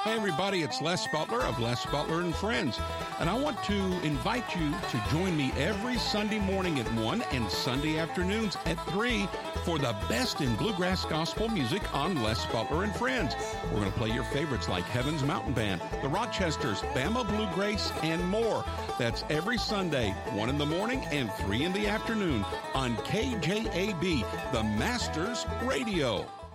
Hey everybody, it's Les Butler of Les Butler and Friends, and I want to invite you to join me every Sunday morning at 1 and Sunday afternoons at 3 for the best in bluegrass gospel music on Les Butler and Friends. We're going to play your favorites like Heaven's Mountain Band, the Rochesters, Bama Bluegrace, and more. That's every Sunday, 1 in the morning and 3 in the afternoon on KJAB, the Masters Radio.